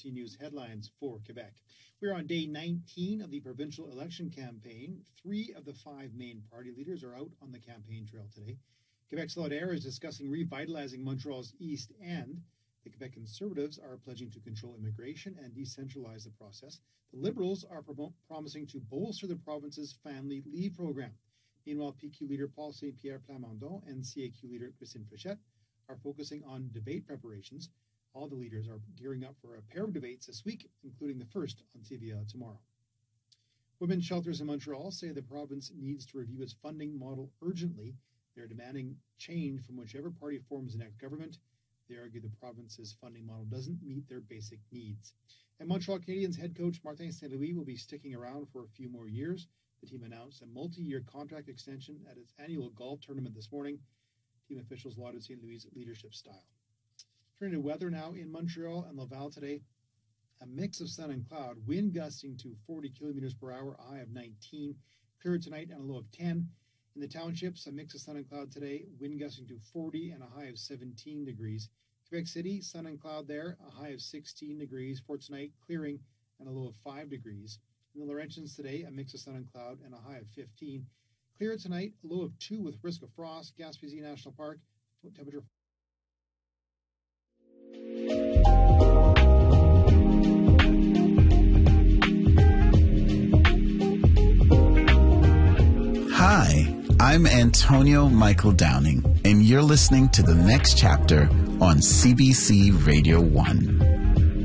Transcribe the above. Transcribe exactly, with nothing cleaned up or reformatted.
C News headlines for Quebec. We're on day nineteen of the provincial election campaign. Three of the five main party leaders are out on the campaign trail today. Quebec Solidaire is discussing revitalizing Montreal's East End. The Quebec Conservatives are pledging to control immigration and decentralize the process. The Liberals are pro- promising to bolster the province's family leave program. Meanwhile, P Q leader Paul Saint Pierre Plamondon and C A Q leader Christine Fréchette are focusing on debate preparations. All the leaders are gearing up for a pair of debates this week, including the first on T V L tomorrow. Women's shelters in Montreal say the province needs to review its funding model urgently. They're demanding change from whichever party forms the next government. They argue the province's funding model doesn't meet their basic needs. And Montreal Canadiens head coach Martin Saint Louis will be sticking around for a few more years. The team announced a multi-year contract extension at its annual golf tournament this morning. Team officials lauded Saint Louis' leadership style. Turning to weather now in Montreal and Laval today. A mix of sun and cloud, wind gusting to forty kilometers per hour, a high of nineteen. Clear tonight and a low of ten. In the townships, a mix of sun and cloud today, wind gusting to forty and a high of seventeen degrees. Quebec City, sun and cloud there, a high of sixteen degrees. For tonight, clearing and a low of five degrees. In the Laurentians today, a mix of sun and cloud and a high of fifteen. Clear tonight, a low of two with risk of frost. Gaspésie National Park, temperature. Hi, I'm Antonio Michael Downing, and you're listening to The Next Chapter on C B C Radio one.